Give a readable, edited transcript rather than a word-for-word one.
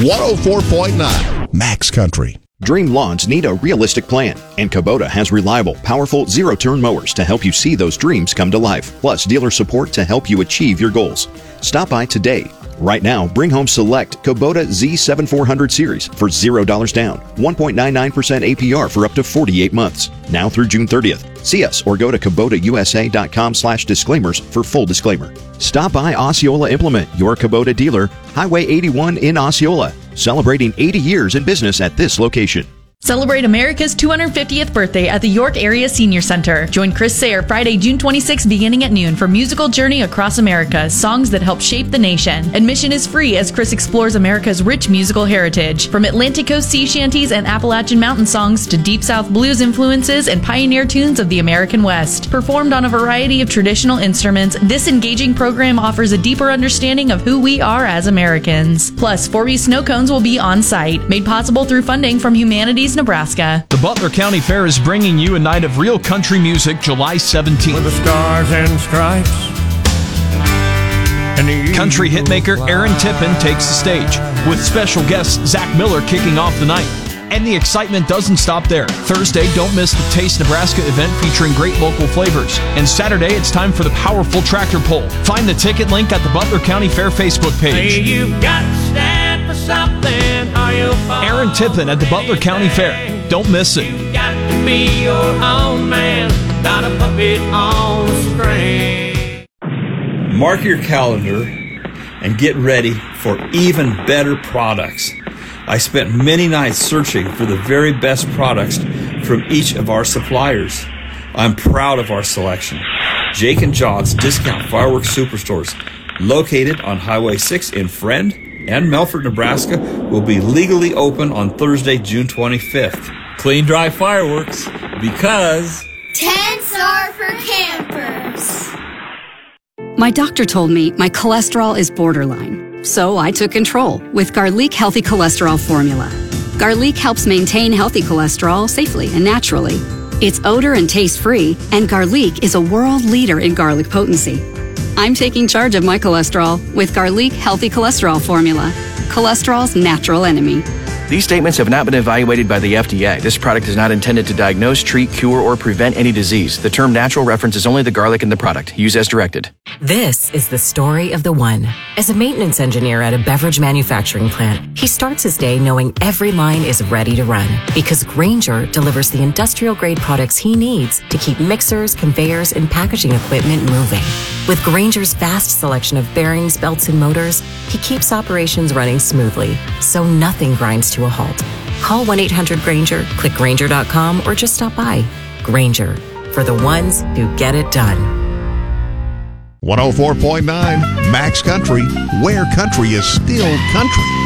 104.9 Max Country. Dream lawns need a realistic plan, and Kubota has reliable, powerful zero-turn mowers to help you see those dreams come to life, plus dealer support to help you achieve your goals. Stop by today. Right now, bring home select Kubota Z7400 series for $0 down, 1.99% APR for up to 48 months. Now through June 30th. See us or go to KubotaUSA.com/disclaimers for full disclaimer. Stop by Osceola Implement, your Kubota dealer, Highway 81 in Osceola, celebrating 80 years in business at this location. Celebrate America's 250th birthday at the York Area Senior Center. Join Chris Sayre Friday, June 26, beginning at noon for Musical Journey Across America, songs that help shape the nation. Admission is free as Chris explores America's rich musical heritage. From Atlantic Coast sea shanties and Appalachian mountain songs to Deep South blues influences and pioneer tunes of the American West. Performed on a variety of traditional instruments, this engaging program offers a deeper understanding of who we are as Americans. Plus, 4B snow cones will be on site, made possible through funding from Humanities Nebraska. The Butler County Fair is bringing you a night of real country music July 17th. With the stars and stripes. And country hitmaker Aaron Tippin takes the stage, with special guest Zach Miller kicking off the night. And the excitement doesn't stop there. Thursday, don't miss the Taste Nebraska event featuring great local flavors. And Saturday, it's time for the powerful tractor pull. Find the ticket link at the Butler County Fair Facebook page. hey, you've got to stand for something or you'll fall. Aaron Tippin at the Butler County Fair. Don't miss it. You've got to be your own man, not a puppet on a string. Mark your calendar and get ready for even better products. I spent many nights searching for the very best products from each of our suppliers. I'm proud of our selection. Jake and John's Discount Fireworks Superstores, located on Highway 6 in Friend and Melfort, Nebraska, will be legally open on Thursday, June 25th. Clean, dry fireworks, because tents are for campers. My doctor told me my cholesterol is borderline. So I took control with Garlic Healthy Cholesterol Formula. Garlic helps maintain healthy cholesterol safely and naturally. It's odor and taste-free, and Garlic is a world leader in garlic potency. I'm taking charge of my cholesterol with Garlic Healthy Cholesterol Formula, cholesterol's natural enemy. These statements have not been evaluated by the FDA. This product is not intended to diagnose, treat, cure, or prevent any disease. The term natural references only the garlic in the product. Use as directed. This is the story of the one. As a maintenance engineer at a beverage manufacturing plant, he starts his day knowing every line is ready to run because Grainger delivers the industrial-grade products he needs to keep mixers, conveyors, and packaging equipment moving. With Grainger's vast selection of bearings, belts, and motors, he keeps operations running smoothly, so nothing grinds to a halt. Call 1-800-GRAINGER, click Grainger.com, or just stop by. Grainger, for the ones who get it done. 104.9 Max Country, where country is still country.